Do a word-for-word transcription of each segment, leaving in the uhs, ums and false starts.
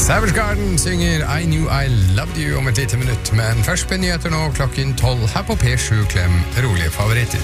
Savage Garden synger I Knew I Loved You om et lite minutt, men først blir nyheter nå klokken tolv her på P sju Klem rolige favoritter.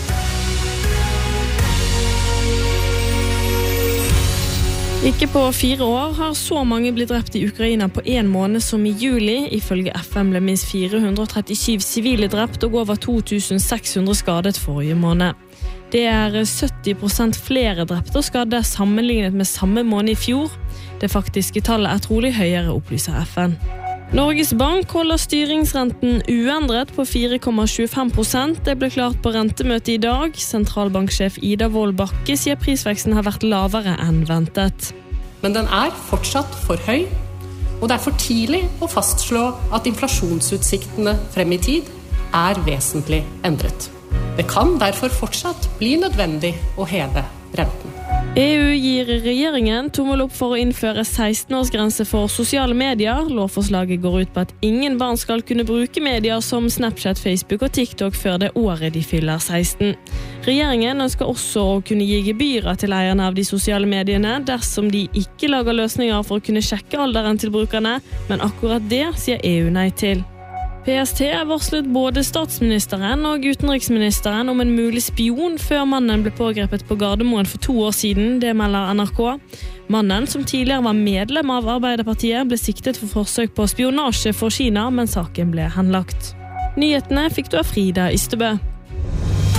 Ikke på fire år har så mange blitt drept i Ukraina på en måned som i juli. Ifølge F N ble minst fire hundre og trettisju sivile drept og over to tusen seks hundre skadet forrige måned. Det er sytti prosent flere drepte og skadde sammenlignet med samme måned i fjor. Det faktiske tallet er trolig høyere, opplyser F N. Norges Bank holder styringsrenten uendret på fire komma tjuefem prosent. Det ble klart på rentemøtet i dag. Sentralbanksjef Ida Wold Bakke sier prisveksten har vært lavere enn ventet. Men den er fortsatt for høy, og det er for tidlig å fastslå at inflasjonsutsiktene frem i tid er vesentlig endret. Det kan derfor fortsatt bli nødvendig å heve renten. E U gir regjeringen tommel opp for å innføre seksten-årsgrense for sosiale medier. Lovforslaget går ut på at ingen barn skal kunne bruke medier som Snapchat, Facebook og TikTok før det året de fyller seksten. Regjeringen ønsker også å kunne gi gebyrer til eierne av de sosiale mediene dersom de ikke lager løsninger for å kunne sjekke alderen til brukerne, men akkurat det sier E U nei til. P S T har varslet både statsministeren og utenriksministeren om en mulig spion før mannen ble pågrepet på Gardermoen for to år siden, det melder N R K. Mannen, som tidligere var medlem av Arbeiderpartiet, ble siktet for forsøk på spionasje for Kina, men saken ble henlagt. Nyhetene fikk du av Frida Ystebø.